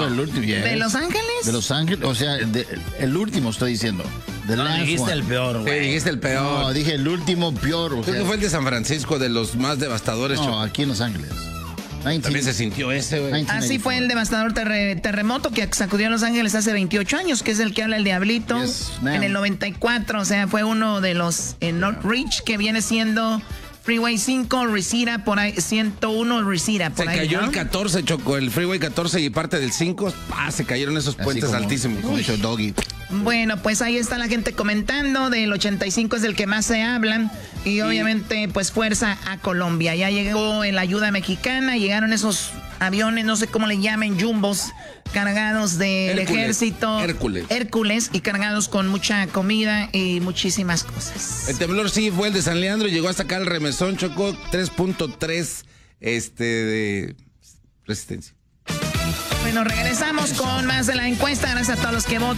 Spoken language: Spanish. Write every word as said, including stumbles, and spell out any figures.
el último. Yes. ¿De Los Ángeles? De Los Ángeles, o sea, de, el último estoy diciendo. The no, dijiste one. el peor, güey. Sí, dijiste el peor. No, dije el último peor. O Creo sea, que fue el de San Francisco, de los más devastadores. no, Choco. aquí en Los Ángeles. También se sintió ese, güey. Así fue el devastador terre terremoto que sacudió a Los Ángeles hace veintiocho años, que es el que habla el Diablito. Yes, en el noventa y cuatro, o sea, fue uno de los en Northridge, que viene siendo Freeway cinco, Reseda, por ahí, ciento uno, Reseda, por Se ahí, cayó ¿no? el catorce, Choco, el Freeway catorce y parte del cinco. ¡Pah! Se cayeron esos Así puentes como- altísimos. como hizo Doggy. Bueno, pues ahí está la gente comentando. Del ochenta y cinco es del que más se hablan. Y obviamente, pues fuerza a Colombia. Ya llegó la ayuda mexicana. Llegaron esos aviones, no sé cómo le llamen, jumbos, cargados del Hércules, ejército. Hércules. Hércules. Y cargados con mucha comida y muchísimas cosas. El temblor sí fue el de San Leandro. Llegó hasta acá el remesón, Choco. tres punto tres este, de resistencia. Bueno, regresamos con más de la encuesta. Gracias a todos los que votan.